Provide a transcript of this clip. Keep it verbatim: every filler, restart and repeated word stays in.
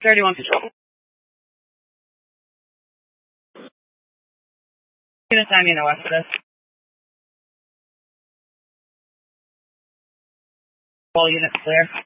thirty-one Patrol. Unit time, you know, after this. All units clear.